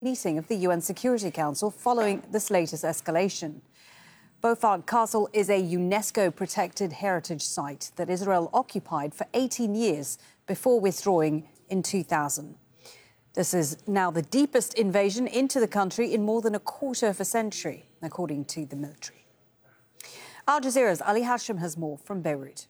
meeting of the UN Security Council following this latest escalation. Beaufort Castle is a UNESCO-protected heritage site that Israel occupied for 18 years before withdrawing in 2000. This is now the deepest invasion into the country in more than a quarter of a century, according to the military. Al Jazeera's Ali Hashim has more from Beirut.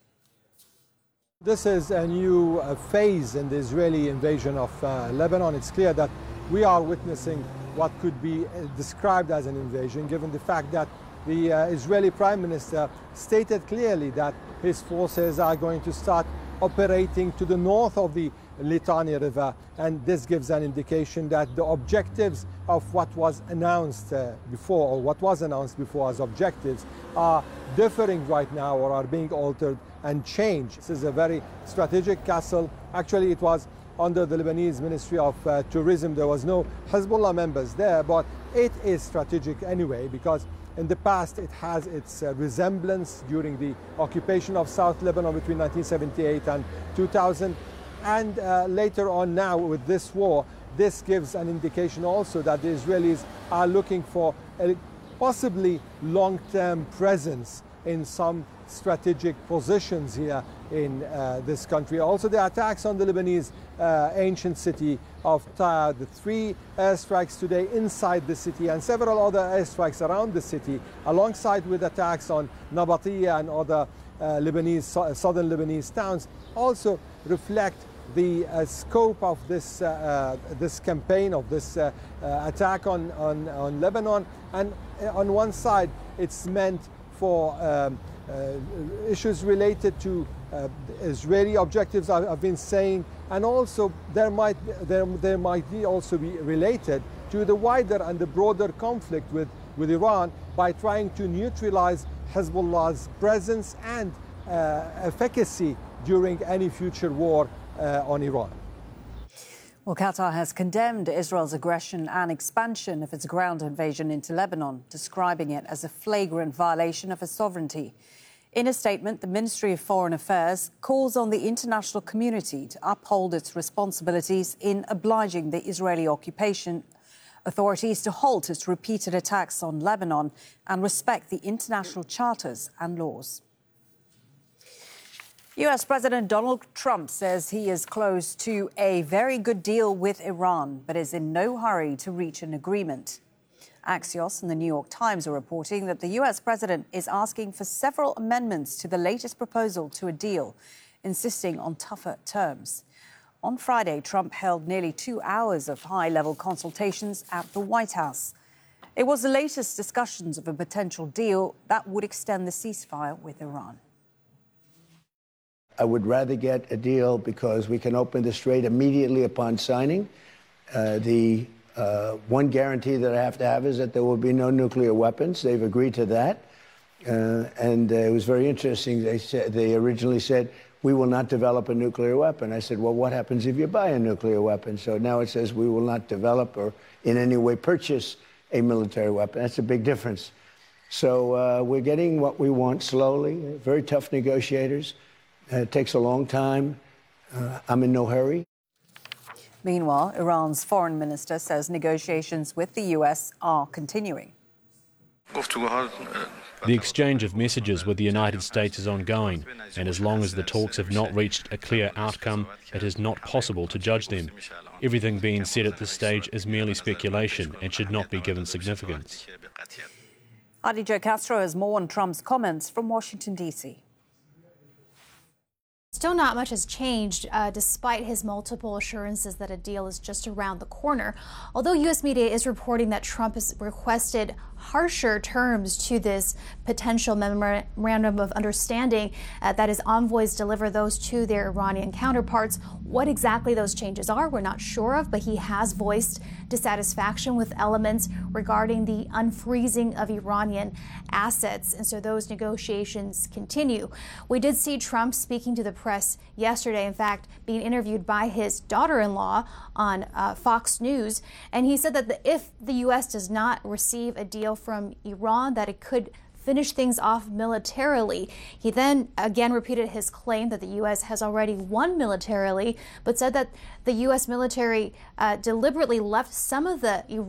This is a new phase in the Israeli invasion of Lebanon. It's clear that we are witnessing what could be described as an invasion, given the fact that the Israeli Prime Minister stated clearly that his forces are going to start operating to the north of the Litani River, and this gives an indication that the objectives of what was announced before, or what was announced before as objectives, are differing right now or are being altered and changed. This is a very strategic castle. Actually, it was under the Lebanese Ministry of Tourism. There was no Hezbollah members there, but it is strategic anyway because in the past it has its resemblance during the occupation of South Lebanon between 1978 and 2000. And later on now with this war, this gives an indication also that the Israelis are looking for a possibly long-term presence in some strategic positions here in this country. Also, the attacks on the Lebanese ancient city of Tyre, the 3 airstrikes today inside the city and several other airstrikes around the city, alongside with attacks on Nabatiya and other southern Lebanese towns, also reflect the scope of this this campaign, of this attack on Lebanon. And on one side, it's meant for issues related to Israeli objectives, I've been saying, and also there might also be related to the wider and the broader conflict with Iran by trying to neutralize Hezbollah's presence and efficacy during any future war on Iran. Well, Qatar has condemned Israel's aggression and expansion of its ground invasion into Lebanon, describing it as a flagrant violation of its sovereignty. In a statement, the Ministry of Foreign Affairs calls on the international community to uphold its responsibilities in obliging the Israeli occupation authorities to halt its repeated attacks on Lebanon and respect the international charters and laws. US President Donald Trump says he is close to a very good deal with Iran, but is in no hurry to reach an agreement. Axios and the New York Times are reporting that the US president is asking for several amendments to the latest proposal to a deal, insisting on tougher terms. On Friday, Trump held nearly 2 hours of high-level consultations at the White House. It was the latest discussions of a potential deal that would extend the ceasefire with Iran. I would rather get a deal because we can open the strait immediately upon signing. The one guarantee that I have to have is that there will be no nuclear weapons. They've agreed to that. And it was very interesting. They originally said, we will not develop a nuclear weapon. I said, well, what happens if you buy a nuclear weapon? So now it says we will not develop or in any way purchase a military weapon. That's a big difference. So we're getting what we want slowly, very tough negotiators. It takes a long time. I'm in no hurry. Meanwhile, Iran's foreign minister says negotiations with the US are continuing. The exchange of messages with the United States is ongoing, and as long as the talks have not reached a clear outcome, it is not possible to judge them. Everything being said at this stage is merely speculation and should not be given significance. Adi Joe Castro has more on Trump's comments from Washington, D.C. Still not much has changed despite his multiple assurances that a deal is just around the corner. Although U.S. media is reporting that Trump has requested harsher terms to this potential memorandum of understanding, that his envoys deliver those to their Iranian counterparts. What exactly those changes are, we're not sure of, but he has voiced dissatisfaction with elements regarding the unfreezing of Iranian assets. And so those negotiations continue. We did see Trump speaking to the press yesterday, in fact, being interviewed by his daughter-in-law on Fox News. And he said that if the U.S. does not receive a deal from Iran, that it could finish things off militarily. He then again repeated his claim that the U.S. has already won militarily, but said that the U.S. military deliberately left some of the